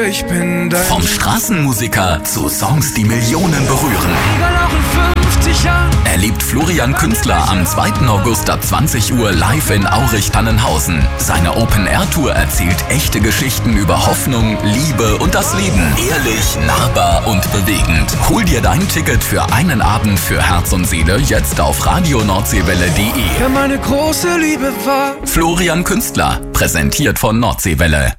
Ich bin dein Vom Straßenmusiker zu Songs, die Millionen berühren. Egal auch in 50 Jahren. Erlebt Florian Künstler am 2. August ab 20 Uhr live in Aurich-Tannenhausen. Seine Open-Air-Tour erzählt echte Geschichten über Hoffnung, Liebe und das Leben. Ehrlich, nahbar und bewegend. Hol dir dein Ticket für einen Abend für Herz und Seele jetzt auf radionordseewelle.de. Wer meine große Liebe war. Florian Künstler, präsentiert von Nordseewelle.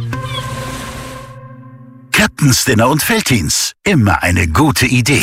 Captain's Dinner und Veltins. Immer eine gute Idee.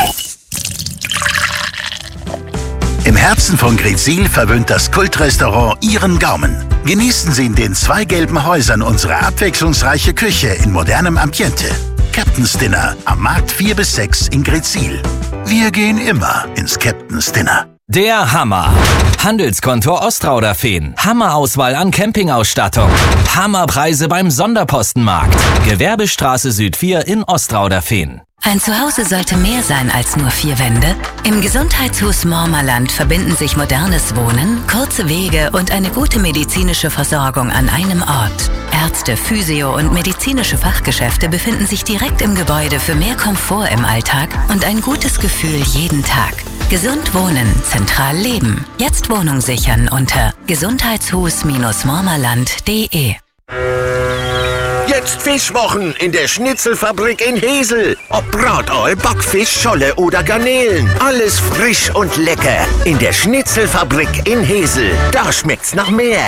Im Herzen von Greetsiel verwöhnt das Kultrestaurant Ihren Gaumen. Genießen Sie in den 2 gelben Häusern unsere abwechslungsreiche Küche in modernem Ambiente. Captain's Dinner am Markt 4 bis 6 in Greetsiel. Wir gehen immer ins Captain's Dinner. Der Hammer. Handelskontor Ostrauderfehn. Hammerauswahl an Campingausstattung. Hammerpreise beim Sonderpostenmarkt. Gewerbestraße Süd 4 in Ostrauderfehn. Ein Zuhause sollte mehr sein als nur 4 Wände. Im Gesundheitshaus Mormerland verbinden sich modernes Wohnen, kurze Wege und eine gute medizinische Versorgung an einem Ort. Ärzte, Physio- und medizinische Fachgeschäfte befinden sich direkt im Gebäude für mehr Komfort im Alltag und ein gutes Gefühl jeden Tag. Gesund wohnen, zentral leben. Jetzt Wohnung sichern unter gesundheitshus-mormerland.de. Jetzt Fischwochen in der Schnitzelfabrik in Hesel. Ob Bratoi, Backfisch, Scholle oder Garnelen. Alles frisch und lecker. In der Schnitzelfabrik in Hesel. Da schmeckt's nach mehr.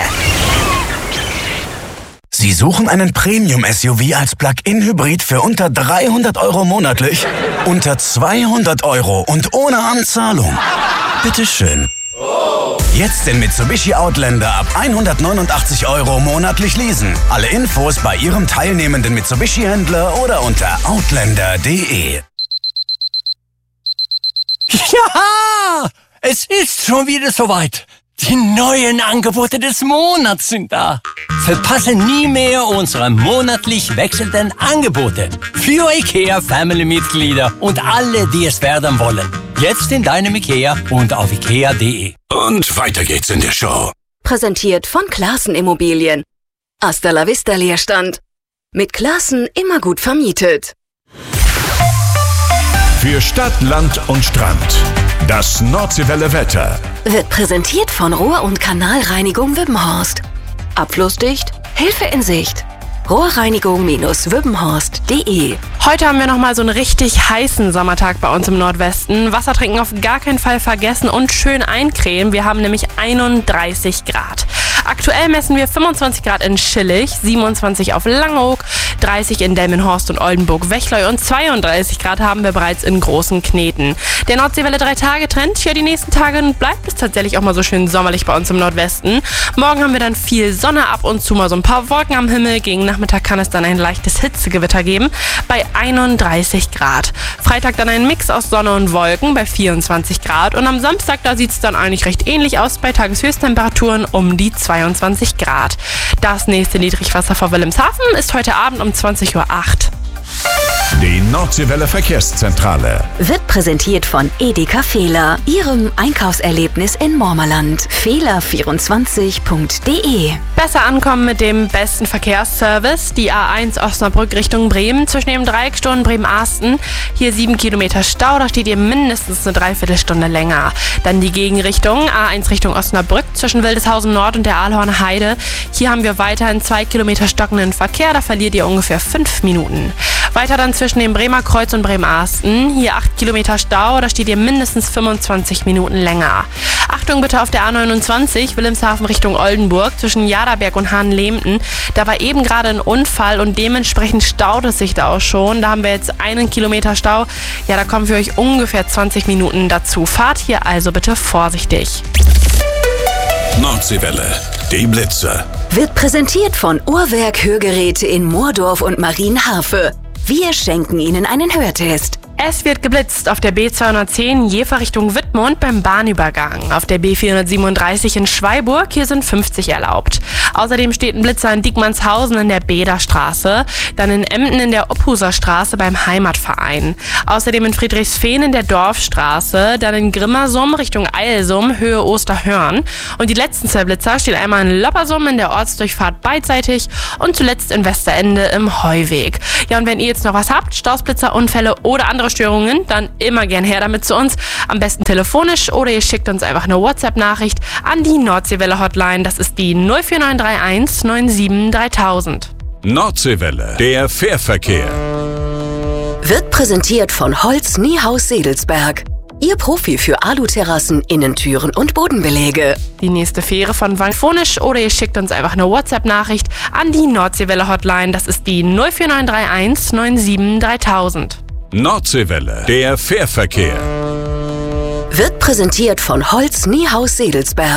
Sie suchen einen Premium-SUV als Plug-in-Hybrid für unter 300 € monatlich? Unter 200 € und ohne Anzahlung? Bitteschön. Jetzt den Mitsubishi Outlander ab 189 € monatlich leasen. Alle Infos bei Ihrem teilnehmenden Mitsubishi-Händler oder unter outlander.de. Ja, es ist schon wieder soweit. Die neuen Angebote des Monats sind da. Verpasse nie mehr unsere monatlich wechselnden Angebote für IKEA-Family-Mitglieder und alle, die es werden wollen. Jetzt in deinem IKEA und auf ikea.de. Und weiter geht's in der Show. Präsentiert von Classen Immobilien. Hasta la vista Leerstand. Mit Classen immer gut vermietet. Für Stadt, Land und Strand. Das Nordseewelle Wetter. Wird präsentiert von Rohr- und Kanalreinigung Wippenhorst. Abflussdicht, Hilfe in Sicht. Rohrreinigung-wippenhorst.de. Heute haben wir nochmal so einen richtig heißen Sommertag bei uns im Nordwesten. Wasser trinken auf gar keinen Fall vergessen und schön eincremen. Wir haben nämlich 31 Grad. Aktuell messen wir 25 Grad in Schillig, 27 auf Langeoog, 30 in Delmenhorst und Oldenburg-Wechleu und 32 Grad haben wir bereits in Großen Kneten. Der Nordseewelle 3-Tage-Trend, hier die nächsten Tage bleibt es tatsächlich auch mal so schön sommerlich bei uns im Nordwesten. Morgen haben wir dann viel Sonne, ab und zu mal so ein paar Wolken am Himmel. Gegen Nachmittag kann es dann ein leichtes Hitzegewitter geben bei 31 Grad. Freitag dann ein Mix aus Sonne und Wolken bei 24 Grad und am Samstag, da sieht es dann eigentlich recht ähnlich aus bei Tageshöchsttemperaturen um die 22 Grad. Das nächste Niedrigwasser vor Wilhelmshaven ist heute Abend um 20:08 Uhr. Die Nordseewelle Verkehrszentrale. Wird präsentiert von Edeka Fehler, Ihrem Einkaufserlebnis in Mormerland. Fehler24.de. Besser ankommen mit dem besten Verkehrsservice. Die A1 Osnabrück Richtung Bremen zwischen dem Dreiecksturm Bremen-Asten. Hier 7 Kilometer Stau, da steht ihr mindestens eine Dreiviertelstunde länger. Dann die Gegenrichtung, A1 Richtung Osnabrück zwischen Wildeshausen Nord und der Aalhorner Heide. Hier haben wir weiterhin 2 Kilometer stockenden Verkehr, da verliert ihr ungefähr 5 Minuten. Weiter dann zwischen dem Bremer Kreuz und Bremen-Asten. Hier 8 Kilometer Stau, da steht ihr mindestens 25 Minuten länger. Achtung bitte auf der A29, Wilhelmshaven Richtung Oldenburg, zwischen Jaderberg und Hahnlehmten. Da war eben gerade ein Unfall und dementsprechend staut es sich da auch schon. Da haben wir jetzt 1 Kilometer Stau. Ja, da kommen für euch ungefähr 20 Minuten dazu. Fahrt hier also bitte vorsichtig. Nordseewelle, die Blitze. Wird präsentiert von Uhrwerk Hörgeräte in Moordorf und Marienhafe. Wir schenken Ihnen einen Hörtest. Es wird geblitzt auf der B210 Jever Richtung Wittmund beim Bahnübergang. Auf der B437 in Schweiburg, hier sind 50 erlaubt. Außerdem steht ein Blitzer in Diekmannshausen in der Bäderstraße, dann in Emden in der Opphuser Straße beim Heimatverein. Außerdem in Friedrichsfehn in der Dorfstraße, dann in Grimmersum Richtung Eilsum, Höhe Osterhörn. Und die letzten 2 Blitzer stehen einmal in Loppersum in der Ortsdurchfahrt beidseitig und zuletzt in Westerende im Heuweg. Ja, und wenn ihr jetzt noch was habt, Stoßblitzer, Unfälle oder andere Störungen, dann immer gern her damit zu uns. Am besten telefonisch oder ihr schickt uns einfach eine WhatsApp-Nachricht an die Nordseewelle Hotline. Das ist die 04931 97 3000. Nordseewelle, der Fährverkehr. Wird präsentiert von Holz Niehaus Sedelsberg. Ihr Profi für Aluterrassen, Innentüren und Bodenbeläge. Die nächste Fähre von telefonisch oder ihr schickt uns einfach eine WhatsApp-Nachricht an die Nordseewelle Hotline. Das ist die 04931 97 3000. Nordseewelle, der Fährverkehr. Wird präsentiert von Holz Niehaus Sedelsberg.